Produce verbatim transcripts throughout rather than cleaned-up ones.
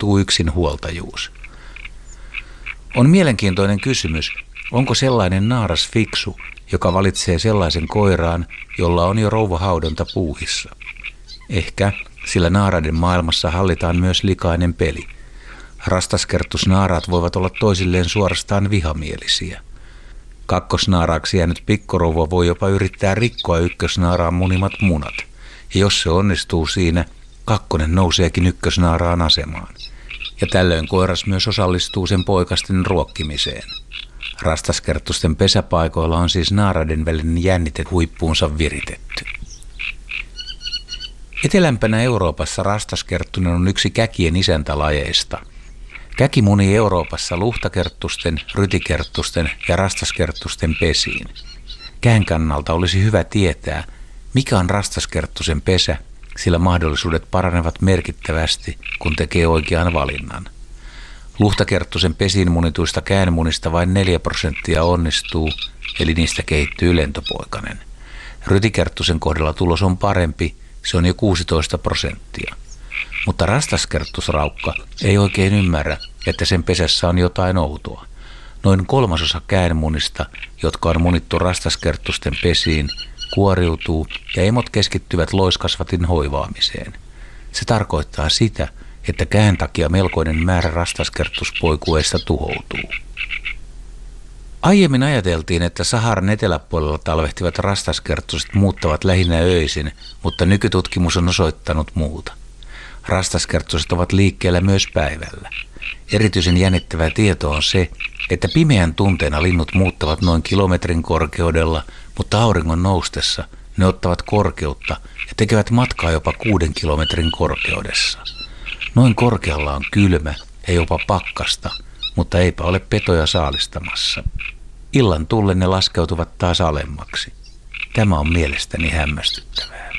toteutuu yksinhuoltajuus. On mielenkiintoinen kysymys, onko sellainen naaras fiksu, joka valitsee sellaisen koiraan, jolla on jo rouvahaudonta puuhissa. Ehkä, sillä naaraiden maailmassa hallitaan myös likainen peli. Rastaskerttusnaaraat voivat olla toisilleen suorastaan vihamielisiä. Kakkosnaaraaksi jäänyt pikkurouva voi jopa yrittää rikkoa ykkösnaaraan munimat munat. Ja jos se onnistuu siinä, kakkonen nouseekin ykkösnaaraan asemaan. Ja tällöin koiras myös osallistuu sen poikasten ruokkimiseen. Rastaskerttusten pesäpaikoilla on siis naaraiden välinen jännite huippuunsa viritetty. Etelämpänä Euroopassa rastaskerttunen on yksi käkien isäntälajeista. Käki munii Euroopassa luhtakerttusten, rytikerttusten ja rastaskerttusten pesiin. Kään kannalta olisi hyvä tietää, mikä on rastaskerttusen pesä, sillä mahdollisuudet paranevat merkittävästi, kun tekee oikean valinnan. Luhtakerttusen pesiin munituista käänmunista vain neljä prosenttia onnistuu, eli niistä kehittyy lentopoikainen. Rytikerttusen kohdalla tulos on parempi, se on jo kuusitoista prosenttia. Mutta rastaskerttusraukka ei oikein ymmärrä, että sen pesässä on jotain outoa. Noin kolmasosa käänmunista, jotka on munittu rastaskerttusten pesiin, kuoriutuu ja emot keskittyvät loiskasvatin hoivaamiseen. Se tarkoittaa sitä, että kään takia melkoinen määrä rastaskerttuspoikueista tuhoutuu. Aiemmin ajateltiin, että Saharan eteläpuolella talvehtivat rastaskerttuset muuttavat lähinnä öisin, mutta nykytutkimus on osoittanut muuta. Rastaskerttuset ovat liikkeellä myös päivällä. Erityisen jännittävä tieto on se, että pimeän tunteena linnut muuttavat noin kilometrin korkeudella, mutta auringon noustessa ne ottavat korkeutta ja tekevät matkaa jopa kuuden kilometrin korkeudessa. Noin korkealla on kylmä ja jopa pakkasta, mutta eipä ole petoja saalistamassa. Illan tullen ne laskeutuvat taas alemmaksi. Tämä on mielestäni hämmästyttävää.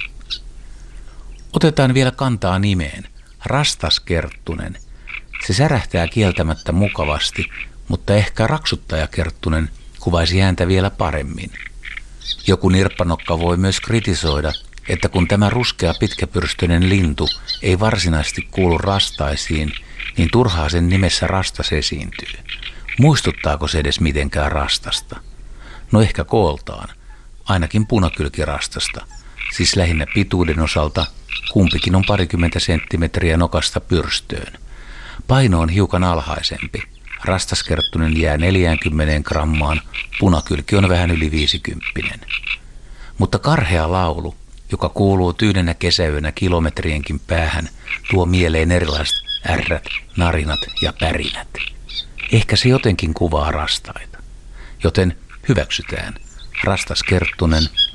Otetaan vielä kantaa nimeen. Rastaskerttunen. Se särähtää kieltämättä mukavasti, mutta ehkä raksuttajakerttunen kuvaisi ääntä vielä paremmin. Joku nirppanokka voi myös kritisoida, että kun tämä ruskea pitkäpyrstöinen lintu ei varsinaisesti kuulu rastaisiin, niin turhaa sen nimessä rastas esiintyy. Muistuttaako se edes mitenkään rastasta? No ehkä kooltaan, ainakin punakylkirastasta, siis lähinnä pituuden osalta kumpikin on parikymmentä senttimetriä nokasta pyrstöön. Paino on hiukan alhaisempi. Rastaskerttunen jää neljäänkymmeneen grammaan, punakylki on vähän yli viisikymppinen. Mutta karhea laulu, joka kuuluu tyynenä kesäyönä kilometrienkin päähän, tuo mieleen erilaiset ärrät, narinat ja pärinät. Ehkä se jotenkin kuvaa rastaita. Joten hyväksytään. Rastaskerttunen